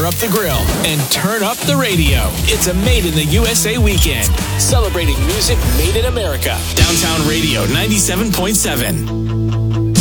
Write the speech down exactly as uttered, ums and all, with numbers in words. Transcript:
up the grill and turn up the radio. It's a Made in the U S A weekend, celebrating music made in America. Downtown Radio ninety-seven point seven.